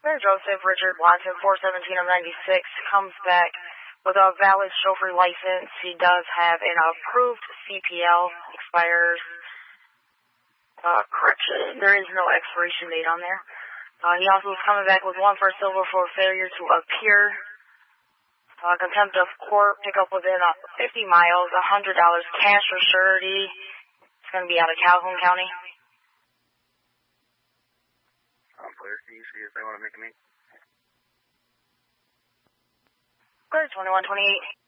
Mayor Joseph Richard Watson, 417 of 96, comes back with a valid chauffeur license. He does have an approved CPL, expires, correction, there is no expiration date on there. He also is coming back with 1 for silver for failure to appear. Contempt of court, pick up within 50 miles, $100 cash for surety. It's going to be out of Calhoun County. Clear, can you see if they want to make a meet? Clear, 2128.